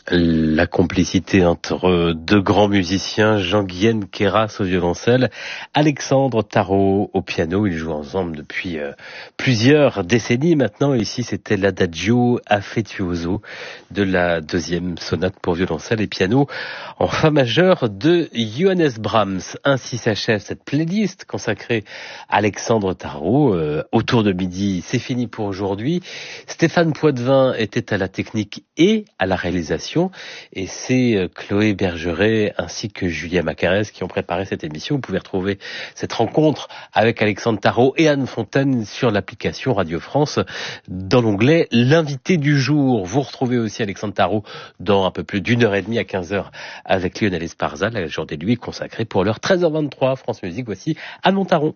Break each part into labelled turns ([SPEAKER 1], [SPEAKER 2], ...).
[SPEAKER 1] La complicité entre deux grands musiciens, Jean-Guyen Queyras au violoncelle, Alexandre Tarot au piano. Ils jouent ensemble depuis plusieurs décennies maintenant. Ici, c'était l'Adagio affettuoso de la deuxième sonate pour violoncelle et piano en fa majeur de Johannes Brahms. Ainsi s'achève cette playlist consacrée à Alexandre Tarot. Autour de midi, c'est fini pour aujourd'hui. Stéphane Poitvin était à la technique et à la réalisation. Et c'est Chloé Bergeret ainsi que Julia Macarès qui ont préparé cette émission. Vous pouvez retrouver cette rencontre avec Alexandre Tarot et Anne Fontaine sur l'application Radio France dans l'onglet L'invité du jour. Vous retrouvez aussi Alexandre Tarot dans un peu plus d'1h30 à 15h avec Lionel Esparza. La journée de lui est consacrée pour l'heure 13h23. France Musique, voici Anne Taron.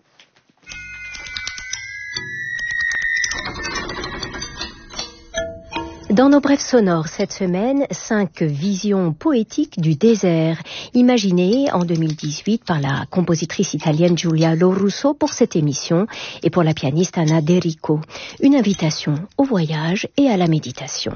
[SPEAKER 2] Dans nos brèves sonores cette semaine, 5 visions poétiques du désert, imaginées en 2018 par la compositrice italienne Giulia Lorusso pour cette émission et pour la pianiste Anna D'Erico. Une invitation au voyage et à la méditation.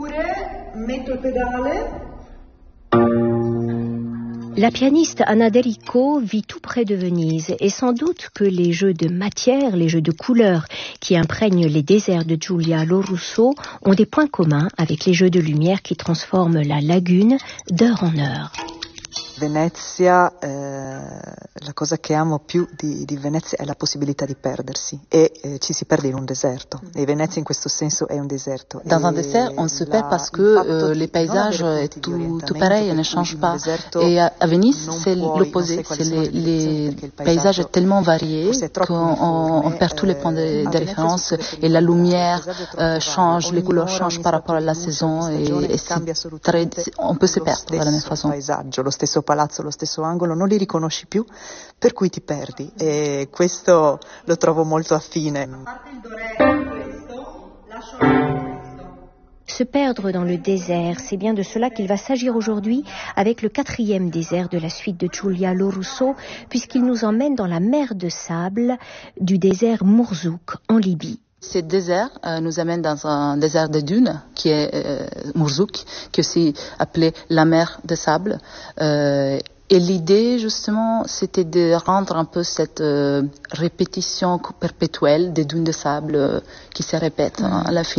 [SPEAKER 2] La pianiste Anna D'Erico vit tout près de Venise et sans doute que les jeux de matière, les jeux de couleurs qui imprègnent les déserts de Giulia Lorusso ont des points communs avec les jeux de lumière qui transforment la lagune d'heure en heure.
[SPEAKER 3] Venezia, la cosa che amo più di Venezia è la possibilità di perdersi e ci si perde in un deserto e Venezia in questo senso è un deserto.
[SPEAKER 4] Dans un désert, on se perd parce que les paysages est tout pareil, ne changent pas. Et à Venise, c'est l'opposé, c'est les paysages tellement variés qu'on perd tous les points de référence et la lumière change, les couleurs changent par rapport à la saison et on peut se perdre de la même façon.
[SPEAKER 3] Lo stesso palazzo, lo stesso angolo, non li riconosci più, per cui ti perdi e questo lo trovo molto affine.
[SPEAKER 2] Se perdre dans le désert, c'est bien de cela qu'il va s'agir aujourd'hui avec le 4e désert de la suite de Giulia Lorusso, puisqu'il nous emmène dans la mer de sable du désert Mourzouk en Libye.
[SPEAKER 4] Ce désert nous amène dans un désert de dunes qui est Mourzouk, qui est aussi appelé la mer de sable. Et l'idée, justement, c'était de rendre un peu cette répétition perpétuelle des dunes de sable qui se répètent à l'infini.